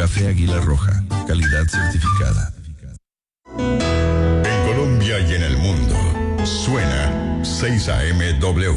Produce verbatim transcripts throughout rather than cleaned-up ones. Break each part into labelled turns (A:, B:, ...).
A: Café Águila Roja, calidad certificada.
B: En Colombia y en el mundo, suena seis A M W.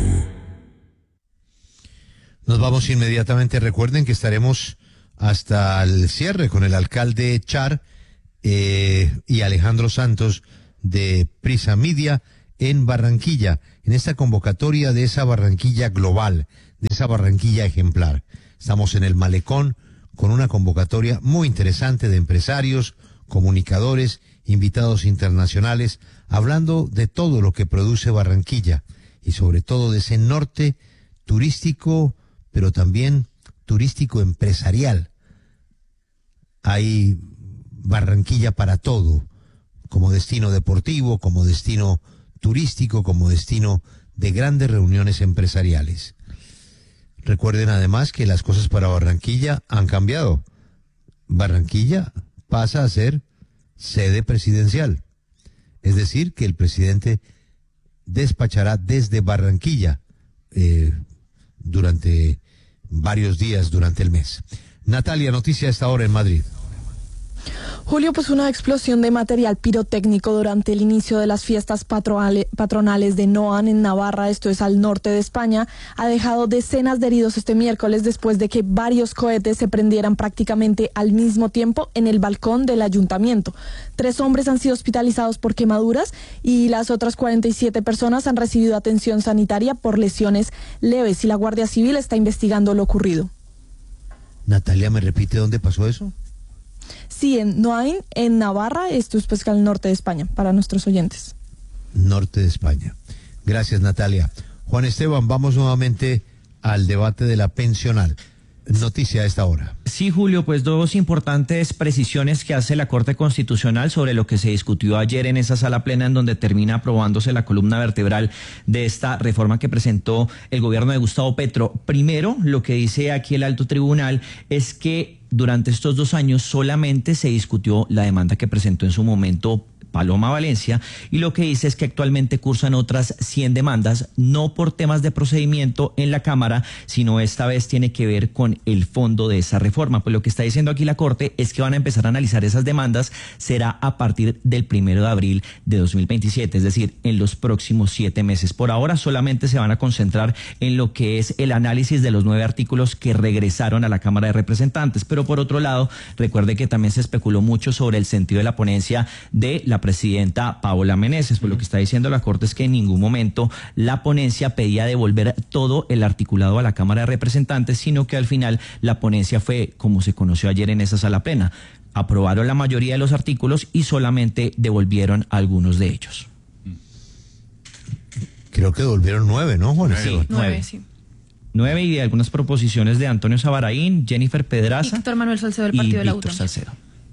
C: Nos vamos inmediatamente. Recuerden que estaremos hasta el cierre con el alcalde Char eh, y Alejandro Santos de Prisa Media en Barranquilla, en esta convocatoria de esa Barranquilla global, de esa Barranquilla ejemplar. Estamos en el Malecón con una convocatoria muy interesante de empresarios, comunicadores, invitados internacionales, hablando de todo lo que produce Barranquilla y sobre todo de ese norte turístico, pero también turístico empresarial. Hay Barranquilla para todo, como destino deportivo, como destino turístico, como destino de grandes reuniones empresariales. Recuerden además que las cosas para Barranquilla han cambiado. Barranquilla pasa a ser sede presidencial, es decir, que el presidente despachará desde Barranquilla eh, durante varios días durante el mes. Natalia, noticia a esta hora en Madrid.
D: Julio, pues una explosión de material pirotécnico durante el inicio de las fiestas patronales de Noan en Navarra, esto es al norte de España, ha dejado decenas de heridos este miércoles después de que varios cohetes se prendieran prácticamente al mismo tiempo en el balcón del ayuntamiento. Tres hombres han sido hospitalizados por quemaduras y las otras cuarenta y siete personas han recibido atención sanitaria por lesiones leves y la Guardia Civil está investigando lo ocurrido.
C: Natalia, ¿me repite dónde pasó eso?
D: Sí, en Noain, en Navarra, esto es pues al norte de España, para nuestros oyentes.
C: Norte de España. Gracias, Natalia. Juan Esteban, vamos nuevamente al debate de la pensional. Noticia a esta hora.
E: Sí, Julio, pues dos importantes precisiones que hace la Corte Constitucional sobre lo que se discutió ayer en esa sala plena en donde termina aprobándose la columna vertebral de esta reforma que presentó el gobierno de Gustavo Petro. Primero, lo que dice aquí el alto tribunal es que durante estos dos años solamente se discutió la demanda que presentó en su momento Paloma Valencia, y lo que dice es que actualmente cursan otras cien demandas, no por temas de procedimiento en la Cámara, sino esta vez tiene que ver con el fondo de esa reforma. Pues lo que está diciendo aquí la Corte es que van a empezar a analizar esas demandas, será a partir del primero de abril de dos mil veintisiete, es decir, en los próximos siete meses. Por ahora solamente se van a concentrar en lo que es el análisis de los nueve artículos que regresaron a la Cámara de Representantes, pero por otro lado, recuerde que también se especuló mucho sobre el sentido de la ponencia de la presidenta Paola Meneses. Pues lo que está diciendo la Corte es que en ningún momento la ponencia pedía devolver todo el articulado a la Cámara de Representantes, sino que al final la ponencia fue como se conoció ayer en esa sala plena. Aprobaron la mayoría de los artículos y solamente devolvieron algunos de ellos.
C: Creo que devolvieron nueve, ¿no, Juan?
E: Sí, nueve. Sí. Nueve y de algunas proposiciones de Antonio Sabaraín, Jennifer Pedraza
F: y Víctor Manuel Salcedo del Partido de la U.
E: Víctor Salcedo.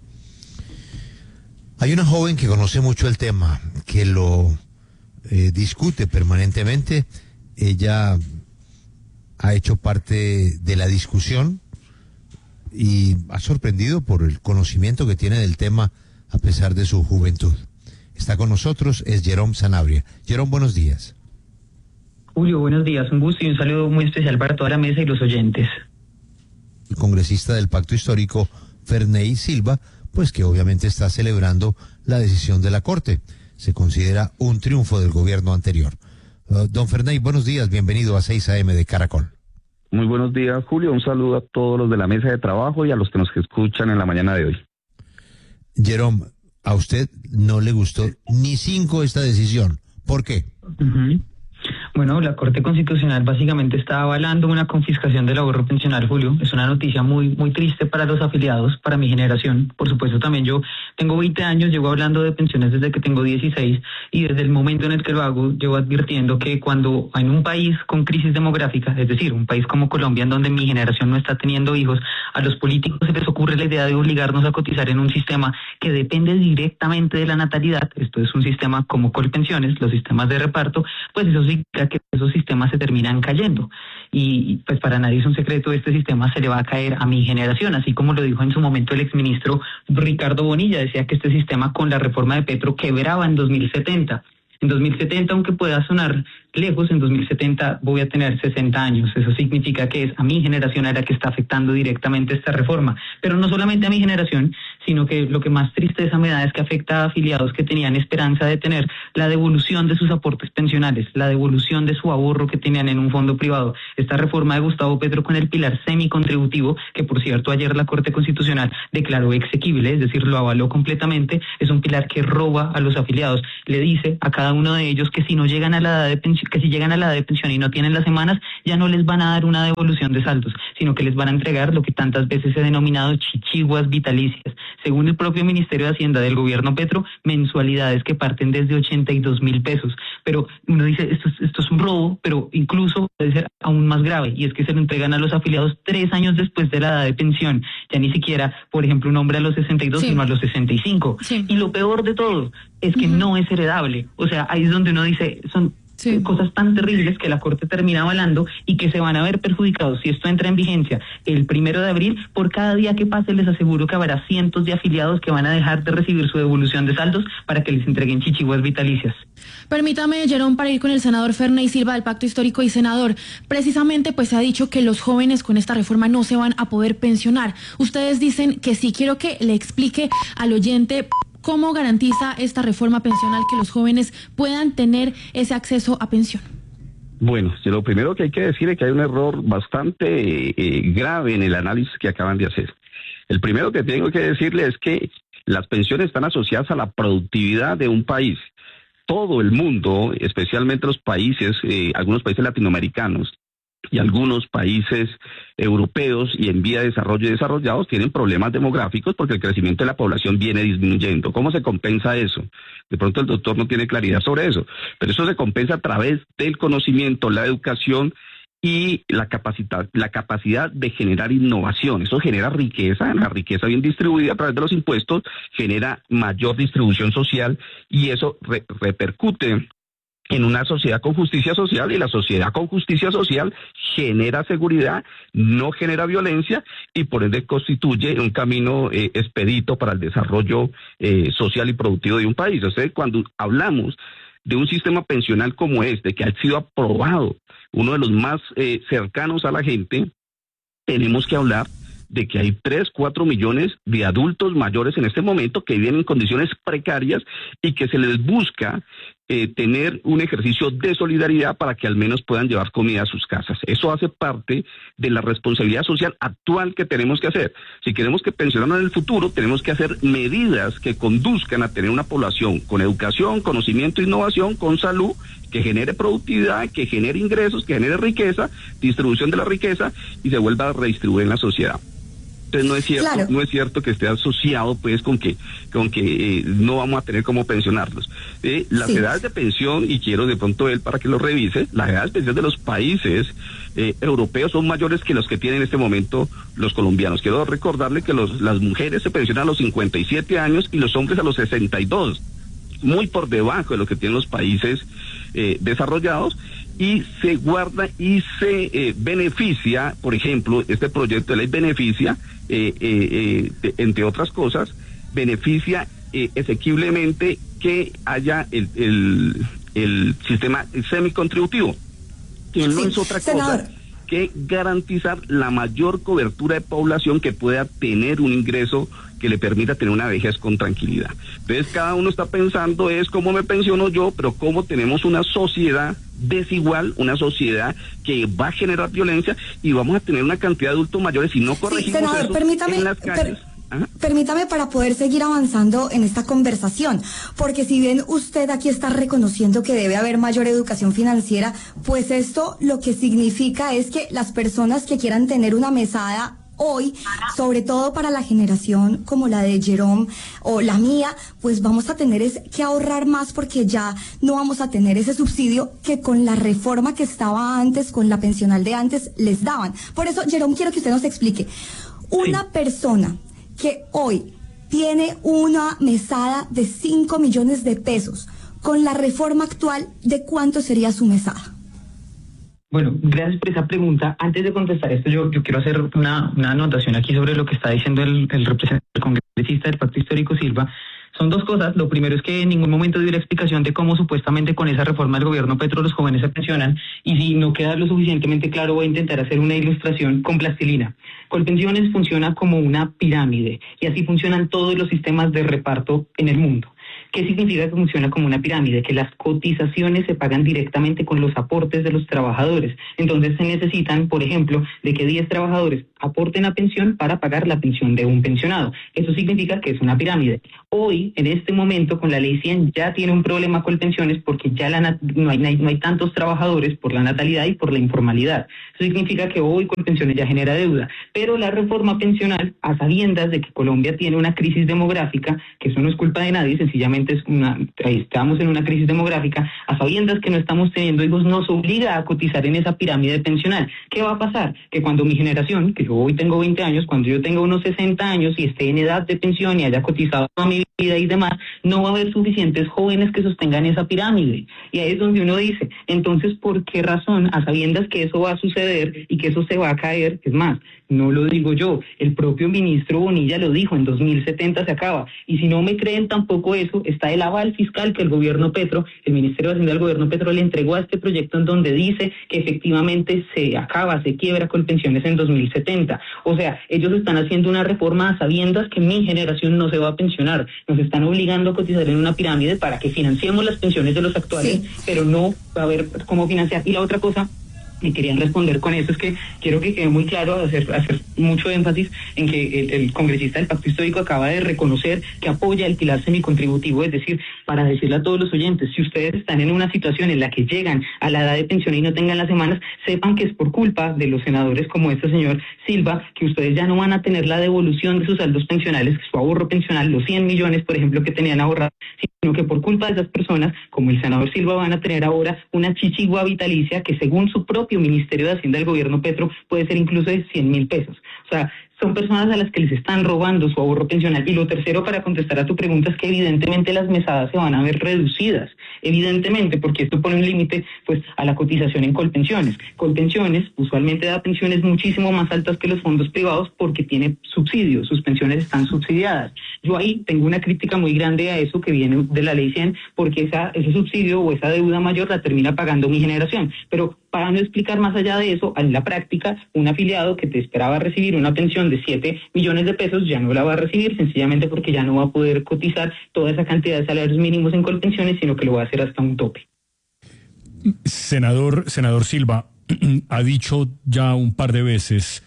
C: Hay una joven que conoce mucho el tema, que lo eh, discute permanentemente. Ella ha hecho parte de la discusión y ha sorprendido por el conocimiento que tiene del tema a pesar de su juventud. Está con nosotros, es Jerome Sanabria. Jerome, buenos días.
G: Julio, buenos días. Un gusto y un saludo muy especial para toda la mesa y los oyentes.
C: El congresista del Pacto Histórico, Ferney Silva, pues que obviamente está celebrando la decisión de la Corte. Se considera un triunfo del gobierno anterior. Uh, don Ferney, buenos días, bienvenido a seis A M de Caracol.
H: Muy buenos días, Julio. Un saludo a todos los de la mesa de trabajo y a los que nos escuchan en la mañana de hoy.
C: Jerome, ¿a usted no le gustó ni cinco esta decisión? ¿Por qué?
G: Uh-huh. Bueno, la Corte Constitucional básicamente está avalando una confiscación del ahorro pensional, Julio. Es una noticia muy muy triste para los afiliados, para mi generación. Por supuesto, también yo tengo veinte años, llevo hablando de pensiones desde que tengo dieciséis, y desde el momento en el que lo hago, llevo advirtiendo que cuando en un país con crisis demográfica, es decir, un país como Colombia, en donde mi generación no está teniendo hijos, a los políticos se les ocurre la idea de obligarnos a cotizar en un sistema que depende directamente de la natalidad. Esto es un sistema como Colpensiones, los sistemas de reparto, pues eso significa que esos sistemas se terminan cayendo. Y pues para nadie es un secreto, este sistema se le va a caer a mi generación, así como lo dijo en su momento el exministro Ricardo Bonilla, decía que este sistema con la reforma de Petro quebraba en dos mil setenta. En dos mil setenta, aunque pueda sonar lejos, en dos mil setenta voy a tener sesenta años. Eso significa que es a mi generación a la que está afectando directamente esta reforma. Pero no solamente a mi generación, sino que lo que más tristeza me da es que afecta a afiliados que tenían esperanza de tener la devolución de sus aportes pensionales, la devolución de su ahorro que tenían en un fondo privado. Esta reforma de Gustavo Petro con el pilar semicontributivo, que por cierto ayer la Corte Constitucional declaró exequible, es decir, lo avaló completamente, es un pilar que roba a los afiliados. Le dice a cada uno de ellos que si no llegan a la edad de pensión, que si llegan a la edad de pensión y no tienen las semanas, ya no les van a dar una devolución de saldos, sino que les van a entregar lo que tantas veces se ha denominado chichiguas vitalicias. Según el propio Ministerio de Hacienda del gobierno Petro, mensualidades que parten desde ochenta y dos mil pesos. Pero uno dice, esto es, esto es un robo, pero incluso puede ser aún más grave, y es que se lo entregan a los afiliados tres años después de la edad de pensión. Ya ni siquiera, por ejemplo, un hombre a los sesenta y dos, sí, sino a los sesenta y cinco. Sí. Y lo peor de todo es que uh-huh. no es heredable. O sea, ahí es donde uno dice, son... Sí. cosas tan terribles que la Corte termina avalando y que se van a ver perjudicados si esto entra en vigencia el primero de abril. Por cada día que pase les aseguro que habrá cientos de afiliados que van a dejar de recibir su devolución de saldos para que les entreguen chichiguas vitalicias.
F: Permítame, Jerón, para ir con el senador Ferney Silva del Pacto Histórico. Y senador, precisamente pues se ha dicho que los jóvenes con esta reforma no se van a poder pensionar. Ustedes dicen que sí. Quiero que le explique al oyente ¿cómo garantiza esta reforma pensional que los jóvenes puedan tener ese acceso a pensión?
H: Bueno, lo primero que hay que decir es que hay un error bastante eh, grave en el análisis que acaban de hacer. El primero que tengo que decirle es que las pensiones están asociadas a la productividad de un país. Todo el mundo, especialmente los países, eh, algunos países latinoamericanos, y algunos países europeos y en vía de desarrollo y desarrollados tienen problemas demográficos porque el crecimiento de la población viene disminuyendo. ¿Cómo se compensa eso? De pronto el doctor no tiene claridad sobre eso, pero eso se compensa a través del conocimiento, la educación y la capacidad, la capacidad de generar innovación. Eso genera riqueza, la riqueza bien distribuida a través de los impuestos genera mayor distribución social y eso re- repercute en una sociedad con justicia social, y la sociedad con justicia social genera seguridad, no genera violencia y por ende constituye un camino eh, expedito para el desarrollo eh, social y productivo de un país. O sea, cuando hablamos de un sistema pensional como este, que ha sido aprobado, uno de los más eh, cercanos a la gente, tenemos que hablar de que hay tres, cuatro millones de adultos mayores en este momento que viven en condiciones precarias y que se les busca eh, tener un ejercicio de solidaridad para que al menos puedan llevar comida a sus casas. Eso hace parte de la responsabilidad social actual que tenemos que hacer. Si queremos que pensionarnos en el futuro, tenemos que hacer medidas que conduzcan a tener una población con educación, conocimiento, innovación, con salud, que genere productividad, que genere ingresos, que genere riqueza, distribución de la riqueza y se vuelva a redistribuir en la sociedad. Entonces no es cierto, claro. no es cierto que esté asociado pues con que con que eh, no vamos a tener cómo pensionarlos. Eh, las sí. edades de pensión, y quiero de pronto él para que lo revise, las edades de pensión de los países eh, europeos son mayores que los que tienen en este momento los colombianos. Quiero recordarle que los, las mujeres se pensionan a los cincuenta y siete años y los hombres a los sesenta y dos, muy por debajo de lo que tienen los países eh, desarrollados. Y se guarda y se eh, beneficia, por ejemplo, este proyecto de ley beneficia, eh, eh, eh, entre otras cosas, beneficia eh, exequiblemente que haya el, el, el sistema semicontributivo, que no sí, es otra senador. cosa que garantizar la mayor cobertura de población que pueda tener un ingreso que le permita tener una vejez con tranquilidad. Entonces cada uno está pensando es cómo me pensiono yo, pero cómo tenemos una sociedad desigual, una sociedad que va a generar violencia y vamos a tener una cantidad de adultos mayores si no corregimos sí, senador, eso permítame, en las calles. Per... Ajá.
I: Permítame para poder seguir avanzando en esta conversación, porque si bien usted aquí está reconociendo que debe haber mayor educación financiera, pues esto lo que significa es que las personas que quieran tener una mesada hoy, sobre todo para la generación como la de Jerome o la mía, pues vamos a tener es que ahorrar más porque ya no vamos a tener ese subsidio que con la reforma que estaba antes, con la pensional de antes, les daban. Por eso, Jerome, quiero que usted nos explique. Una sí. persona que hoy tiene una mesada de cinco millones de pesos, con la reforma actual, ¿de cuánto sería su mesada?
G: Bueno, gracias por esa pregunta. Antes de contestar esto, yo, yo quiero hacer una, una anotación aquí sobre lo que está diciendo el, el representante, el congresista del Pacto Histórico Silva, Son dos cosas. Lo primero es que en ningún momento dio la explicación de cómo supuestamente con esa reforma del gobierno Petro los jóvenes se pensionan, y si no queda lo suficientemente claro voy a intentar hacer una ilustración con plastilina. Colpensiones funciona como una pirámide y así funcionan todos los sistemas de reparto en el mundo. ¿Qué significa que funciona como una pirámide? Que las cotizaciones se pagan directamente con los aportes de los trabajadores. Entonces se necesitan, por ejemplo, de que diez trabajadores aporten a pensión para pagar la pensión de un pensionado. Eso significa que es una pirámide. Hoy, en este momento, con la ley cien ya tiene un problema con pensiones porque ya la, no, hay, no hay tantos trabajadores por la natalidad y por la informalidad. Eso significa que hoy con pensiones ya genera deuda. Pero la reforma pensional, a sabiendas de que Colombia tiene una crisis demográfica, que eso no es culpa de nadie, sencillamente es una, estamos en una crisis demográfica, a sabiendas que no estamos teniendo hijos, nos obliga a cotizar en esa pirámide pensional. ¿Qué va a pasar? Que cuando mi generación, que yo hoy tengo veinte años, cuando yo tenga unos sesenta años y esté en edad de pensión y haya cotizado toda mi vida y demás, no va a haber suficientes jóvenes que sostengan esa pirámide. Y ahí es donde uno dice, entonces, ¿por qué razón, a sabiendas que eso va a suceder y que eso se va a caer? Es más, no lo digo yo, el propio ministro Bonilla lo dijo, en dos mil setenta se acaba. Y si no me creen tampoco eso, está el aval fiscal que el gobierno Petro, el Ministerio de Hacienda del gobierno Petro le entregó a este proyecto en donde dice que efectivamente se acaba, se quiebra Colpensiones en dos mil setenta. O sea, ellos están haciendo una reforma a sabiendas que mi generación no se va a pensionar. Nos están obligando a cotizar en una pirámide para que financiemos las pensiones de los actuales, sí, pero no va a haber cómo financiar. Y la otra cosa y querían responder con eso es que quiero que quede muy claro, hacer, hacer mucho énfasis en que el, el congresista del Pacto Histórico acaba de reconocer que apoya el pilar semicontributivo, es decir, para decirle a todos los oyentes, si ustedes están en una situación en la que llegan a la edad de pensión y no tengan las semanas, sepan que es por culpa de los senadores como este señor Silva, que ustedes ya no van a tener la devolución de sus saldos pensionales, su ahorro pensional, los cien millones, por ejemplo, que tenían ahorrados, sino que por culpa de esas personas, como el senador Silva, van a tener ahora una chichigua vitalicia que según su propio Ministerio de Hacienda del gobierno Petro puede ser incluso de cien mil pesos. O sea, son personas a las que les están robando su ahorro pensional. Y lo tercero, para contestar a tu pregunta, es que evidentemente las mesadas se van a ver reducidas, evidentemente, porque esto pone un límite pues a la cotización en Colpensiones. Colpensiones usualmente da pensiones muchísimo más altas que los fondos privados porque tiene subsidios, sus pensiones están subsidiadas. Yo ahí tengo una crítica muy grande a eso que viene de la ley cien, porque esa, ese subsidio o esa deuda mayor la termina pagando mi generación. Pero para no explicar más allá de eso, en la práctica, un afiliado que te esperaba recibir una pensión de siete millones de pesos ya no la va a recibir, sencillamente porque ya no va a poder cotizar toda esa cantidad de salarios mínimos en Colpensiones, sino que lo va a hacer hasta un tope.
J: Senador, senador Silva, ha dicho ya un par de veces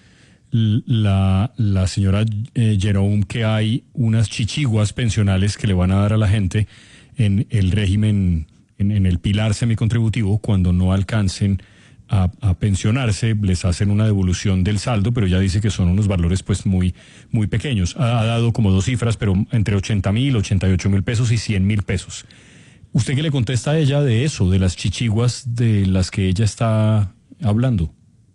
J: la, la señora eh, Jerome que hay unas chichiguas pensionales que le van a dar a la gente en el régimen, en, en el pilar semicontributivo, cuando no alcancen A, a pensionarse, les hacen una devolución del saldo, pero ya dice que son unos valores pues muy, muy pequeños. Ha, ha dado como dos cifras, pero entre ochenta mil, ochenta y ocho mil pesos y cien mil pesos. ¿Usted qué le contesta a ella de eso, de las chichiguas de las que ella está hablando?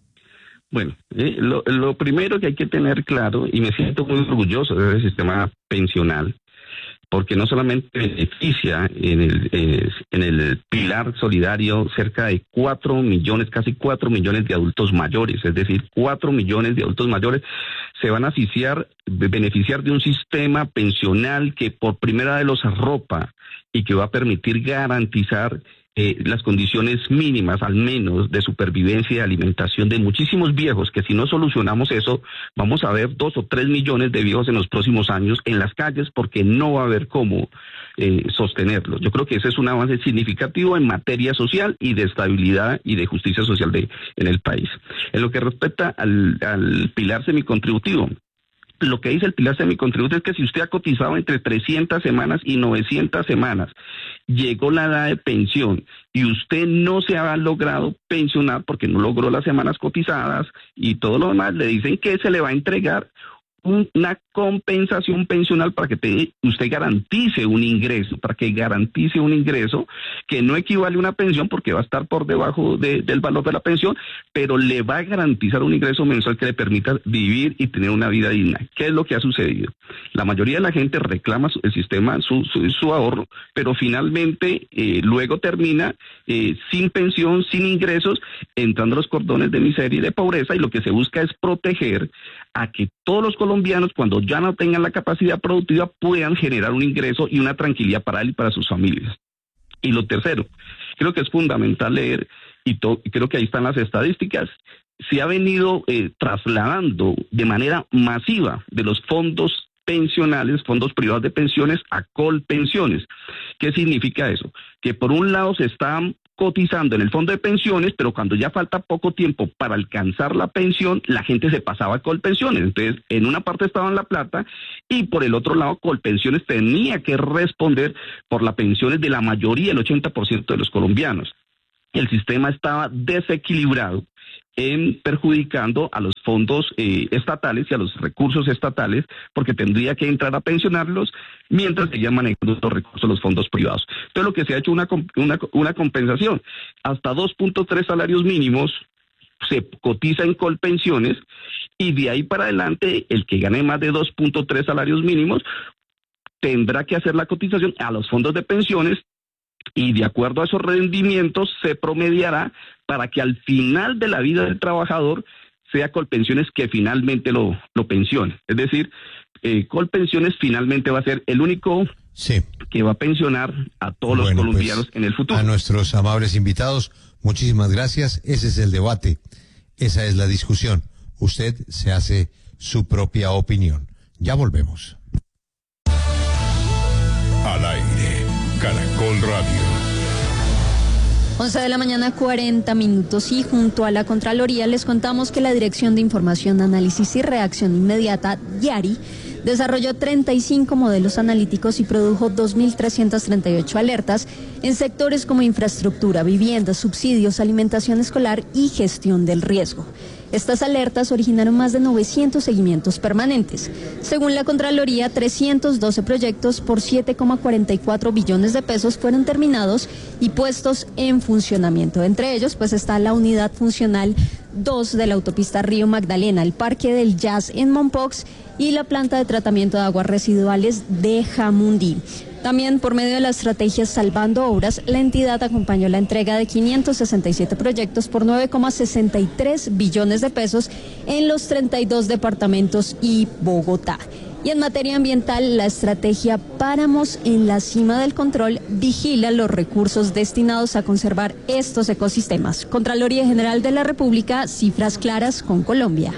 H: Bueno, eh, lo, lo primero que hay que tener claro, y me siento muy orgulloso del sistema pensional, porque no solamente beneficia en el, eh, en el pilar solidario cerca de cuatro millones, casi cuatro millones de adultos mayores, es decir, cuatro millones de adultos mayores se van a beneficiar, beneficiar de un sistema pensional que por primera vez los arropa y que va a permitir garantizar Eh, las condiciones mínimas, al menos, de supervivencia y alimentación de muchísimos viejos, que si no solucionamos eso, vamos a ver dos o tres millones de viejos en los próximos años en las calles porque no va a haber cómo eh, sostenerlos. Yo creo que ese es un avance significativo en materia social y de estabilidad y de justicia social de, en el país. En lo que respecta al, al pilar semicontributivo, lo que dice el pilar semicontributivo es que si usted ha cotizado entre trescientas semanas y novecientas semanas, llegó la edad de pensión y usted no se ha logrado pensionar porque no logró las semanas cotizadas y todo lo demás, le dicen que se le va a entregar una compensación pensional para que te, usted garantice un ingreso, para que garantice un ingreso que no equivale a una pensión porque va a estar por debajo de, del valor de la pensión, pero le va a garantizar un ingreso mensual que le permita vivir y tener una vida digna. ¿Qué es lo que ha sucedido? La mayoría de la gente reclama su, el sistema, su, su, su ahorro, pero finalmente eh, luego termina eh, sin pensión, sin ingresos, entrando a los cordones de miseria y de pobreza, y lo que se busca es proteger a que todos los colombianos, cuando ya no tengan la capacidad productiva, puedan generar un ingreso y una tranquilidad para él y para sus familias. Y lo tercero, creo que es fundamental leer, y, to- y creo que ahí están las estadísticas, se ha venido eh, trasladando de manera masiva de los fondos pensionales, fondos privados de pensiones, a colpensiones. ¿Qué significa eso? Que por un lado se están cotizando en el fondo de pensiones, pero cuando ya falta poco tiempo para alcanzar la pensión, la gente se pasaba a colpensiones. Entonces, en una parte estaban la plata y por el otro lado, colpensiones tenía que responder por las pensiones de la mayoría, el ochenta por ciento de los colombianos. El sistema estaba desequilibrado, en perjudicando a los fondos eh, estatales y a los recursos estatales, porque tendría que entrar a pensionarlos mientras seguían manejando los recursos los fondos privados. Entonces lo que se ha hecho una una, una compensación, hasta dos punto tres salarios mínimos se cotiza en colpensiones, y de ahí para adelante el que gane más de dos punto tres salarios mínimos tendrá que hacer la cotización a los fondos de pensiones, y de acuerdo a esos rendimientos se promediará para que al final de la vida del trabajador sea Colpensiones que finalmente lo, lo pensione. Es decir, eh, Colpensiones finalmente va a ser el único
C: sí.
H: que va a pensionar a todos bueno, los colombianos pues, en el futuro.
C: A nuestros amables invitados, muchísimas gracias. Ese es el debate, esa es la discusión. Usted se hace su propia opinión. Ya volvemos.
B: Al aire, Caracol Radio.
K: once de la mañana, cuarenta minutos, y junto a la Contraloría les contamos que la Dirección de Información, Análisis y Reacción Inmediata, DIARI, desarrolló treinta y cinco modelos analíticos y produjo dos mil trescientas treinta y ocho alertas en sectores como infraestructura, vivienda, subsidios, alimentación escolar y gestión del riesgo. Estas alertas originaron más de novecientos seguimientos permanentes. Según la Contraloría, trescientos doce proyectos por siete coma cuarenta y cuatro billones de pesos fueron terminados y puestos en funcionamiento. Entre ellos, pues está la unidad funcional dos de la autopista Río Magdalena, el Parque del Jazz en Mompox y la planta de tratamiento de aguas residuales de Jamundí. También por medio de la estrategia Salvando Obras, la entidad acompañó la entrega de quinientos sesenta y siete proyectos por nueve coma sesenta y tres billones de pesos en los treinta y dos departamentos y Bogotá. Y en materia ambiental, la estrategia Páramos en la Cima del Control vigila los recursos destinados a conservar estos ecosistemas. Contraloría General de la República, cifras claras con Colombia.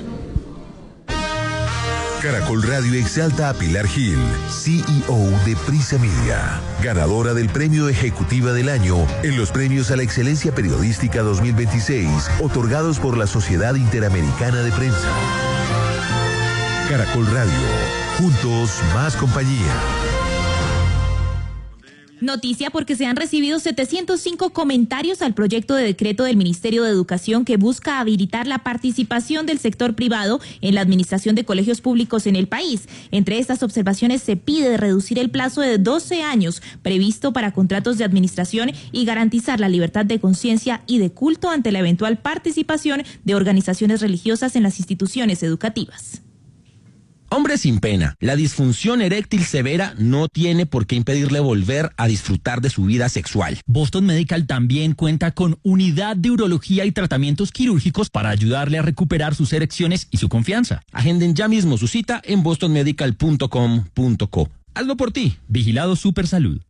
L: Caracol Radio exalta a Pilar Gil, C E O de Prisa Media, ganadora del Premio Ejecutiva del Año en los Premios a la Excelencia Periodística dos mil veintiséis, otorgados por la Sociedad Interamericana de Prensa. Caracol Radio, juntos más compañía.
M: Noticia porque se han recibido setecientos cinco comentarios al proyecto de decreto del Ministerio de Educación que busca habilitar la participación del sector privado en la administración de colegios públicos en el país. Entre estas observaciones se pide reducir el plazo de doce años previsto para contratos de administración y garantizar la libertad de conciencia y de culto ante la eventual participación de organizaciones religiosas en las instituciones educativas.
N: Hombre sin pena, la disfunción eréctil severa no tiene por qué impedirle volver a disfrutar de su vida sexual.
O: Boston Medical también cuenta con unidad de urología y tratamientos quirúrgicos para ayudarle a recuperar sus erecciones y su confianza.
N: Agenden ya mismo su cita en boston medical punto com punto co. Hazlo por ti.
O: Vigilado Supersalud.